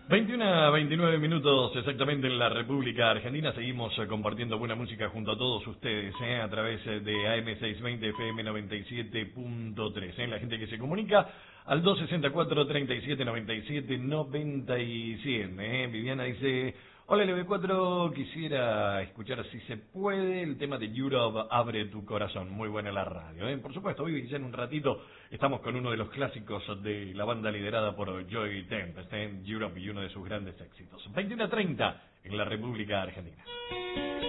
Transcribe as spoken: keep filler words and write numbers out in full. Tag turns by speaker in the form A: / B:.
A: veintiuno a veintinueve minutos exactamente en la República Argentina. Seguimos eh, compartiendo buena música junto a todos ustedes eh, a través eh, de A M seiscientos veinte F M noventa y siete punto tres. Eh, la gente que se comunica al dos sesenta y cuatro, treinta y siete, noventa y siete, noventa y siete. Eh. Viviana dice: hola L B cuatro, quisiera escuchar si se puede el tema de Europe, Abre tu corazón. Muy buena la radio. Eh. Por supuesto, hoy ya en un ratito estamos con uno de los clásicos de la banda liderada por Joy Tempest, en Europe, y uno de sus grandes éxitos. veintiuno a treinta en la República Argentina.